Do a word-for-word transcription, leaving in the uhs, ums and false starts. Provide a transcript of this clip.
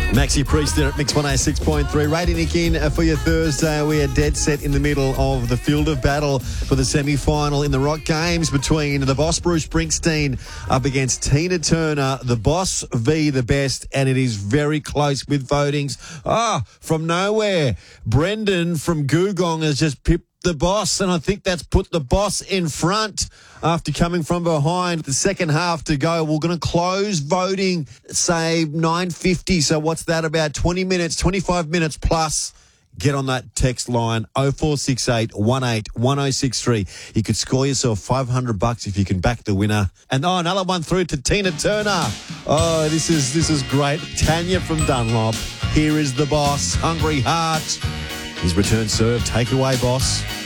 Maxi Priest there at Mix one oh six point three. Rating Nick in for your Thursday. We are dead set in the middle of the field of battle for the semi-final in the Rock Games between the Boss Bruce Springsteen up against Tina Turner. The Boss v the Best, and it is very close with votings. Ah, from nowhere, Brendan from Googong has just pipped the Boss, and I think that's put the Boss in front after coming from behind. The second half to go. We're going to close voting, say, nine fifty. So what's that, about twenty minutes, twenty-five minutes plus? Get on that text line, oh four six eight, one eight, one oh six three. You could score yourself five hundred bucks if you can back the winner. And, oh, another one through to Tina Turner. Oh, this is this is great. Tanya from Dunlop. Here is the Boss. Hungry Heart. His return serve. Take it away, Boss.